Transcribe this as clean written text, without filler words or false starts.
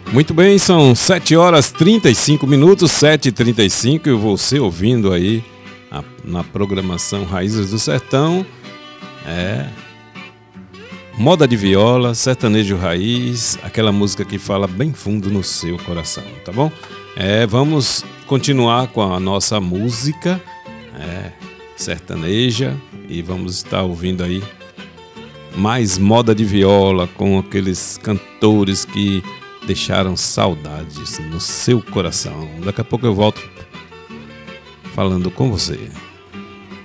Muito bem, são 7h35, 7h35, e você ouvindo aí na programação Raízes do Sertão, moda de viola, sertanejo raiz, aquela música que fala bem fundo no seu coração, tá bom? Vamos continuar com a nossa música sertaneja e vamos estar ouvindo aí mais moda de viola com aqueles cantores que deixaram saudades no seu coração. Daqui a pouco eu volto falando com você.